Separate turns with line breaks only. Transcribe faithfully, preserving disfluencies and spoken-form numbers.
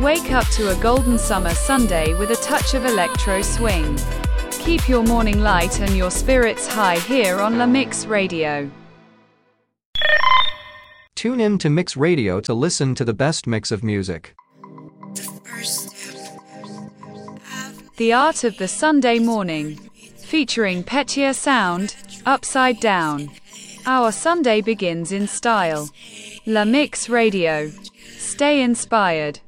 Wake up to a golden summer Sunday with a touch of electro swing. Keep your morning light and your spirits high here on La Mix Radio.
Tune in to Mix Radio to listen to the best mix of music.
The Art of the Sunday Morning, featuring Petya Sound, Upside Down. Our Sunday begins in style. La Mix Radio. Stay inspired.